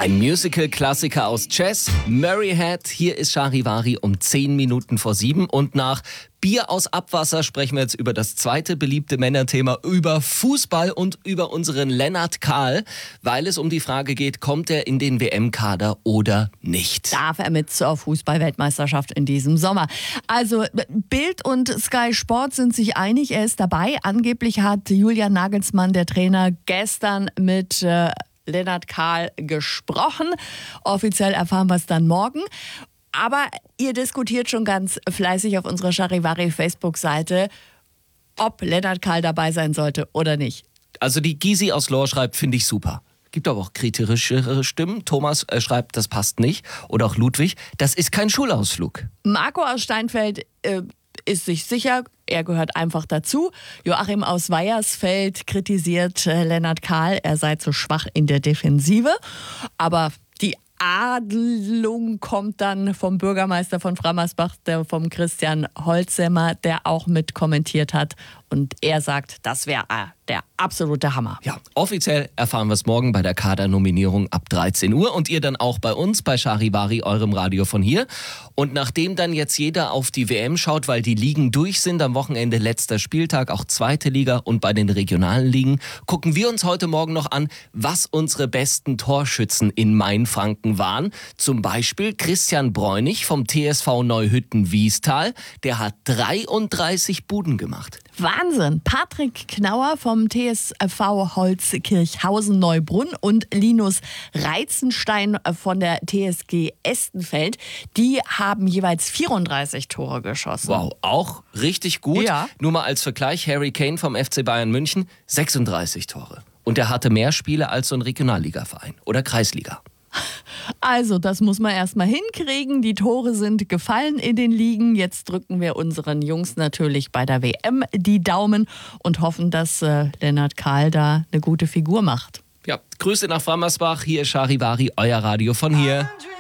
Ein Musical-Klassiker aus Jazz, Murray Head. Hier ist Charivari um 10 Minuten vor 7. Und nach Bier aus Abwasser sprechen wir jetzt über das zweite beliebte Männerthema, über Fußball und über unseren Lennart Kahl, weil es um die Frage geht, kommt er in den WM-Kader oder nicht? Darf er mit zur Fußball-Weltmeisterschaft in diesem Sommer? Also Bild und Sky Sport sind sich einig, er ist dabei. Angeblich hat Julian Nagelsmann, der Trainer, gestern mit Lennart Kahl gesprochen. Offiziell erfahren wir es dann morgen. Aber ihr diskutiert schon ganz fleißig auf unserer Charivari Facebook-Seite, ob Lennart Kahl dabei sein sollte oder nicht. Also die Gysi aus Lohr schreibt, finde ich super. Gibt aber auch kritischere Stimmen. Thomas schreibt, das passt nicht. Oder auch Ludwig, das ist kein Schulausflug. Marco aus Steinfeld ist sich sicher, er gehört einfach dazu. Joachim aus Weiersfeld kritisiert Lennart Kahl, er sei zu schwach in der Defensive. Aber die Adelung kommt dann vom Bürgermeister von Frammersbach, vom Christian Holzemmer, der auch mit kommentiert hat. Und er sagt, das wäre der absolute Hammer. Ja, offiziell erfahren wir es morgen bei der Kadernominierung ab 13 Uhr und ihr dann auch bei uns, bei Charivari, eurem Radio von hier. Und nachdem dann jetzt jeder auf die WM schaut, weil die Ligen durch sind, am Wochenende letzter Spieltag, auch zweite Liga und bei den regionalen Ligen, gucken wir uns heute Morgen noch an, was unsere besten Torschützen in Mainfranken waren. Zum Beispiel Christian Bräunig vom TSV Neuhütten-Wiestal, der hat 33 Buden gemacht. Wahnsinn! Patrick Knauer vom TSV Holzkirchhausen-Neubrunn und Linus Reizenstein von der TSG Estenfeld, die haben jeweils 34 Tore geschossen. Wow, auch richtig gut. Ja. Nur mal als Vergleich, Harry Kane vom FC Bayern München, 36 Tore. Und er hatte mehr Spiele als so ein Regionalligaverein oder Kreisliga. Also, das muss man erstmal hinkriegen. Die Tore sind gefallen in den Ligen. Jetzt drücken wir unseren Jungs natürlich bei der WM die Daumen und hoffen, dass Lennart Kahl da eine gute Figur macht. Ja, Grüße nach Frammersbach. Hier ist Charivari, euer Radio von hier.